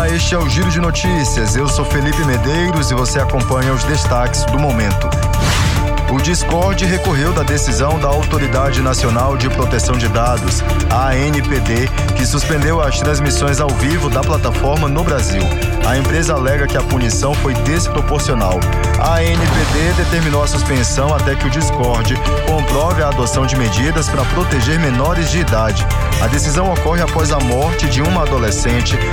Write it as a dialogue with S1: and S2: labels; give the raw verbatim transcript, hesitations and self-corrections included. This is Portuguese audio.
S1: Olá, este é o Giro de Notícias. Eu sou Felipe Medeiros e você acompanha os destaques do momento. O Discord recorreu da decisão da Autoridade Nacional de Proteção de Dados, a A N P D, que suspendeu as transmissões ao vivo da plataforma no Brasil. A empresa alega que a punição foi desproporcional. A A N P D determinou a suspensão até que o Discord comprove a adoção de medidas para proteger menores de idade. A decisão ocorre após a morte de uma adolescente